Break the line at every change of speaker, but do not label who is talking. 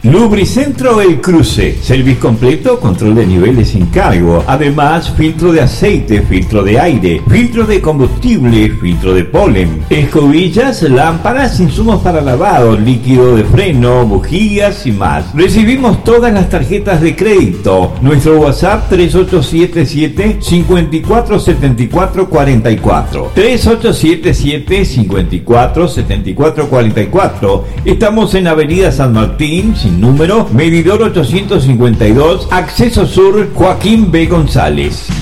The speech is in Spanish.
Lubricentro El Cruce, servicio completo, control de niveles sin cargo, además filtro de aceite, filtro de aire, filtro de combustible, filtro de polen, escobillas, lámparas, insumos para lavado, líquido de freno, bujías y más. Recibimos todas las tarjetas de crédito. Nuestro WhatsApp 3877 547444, 3877 547444. Estamos en Avenida San Martín, sin número, medidor 852, acceso sur, Joaquín B. González.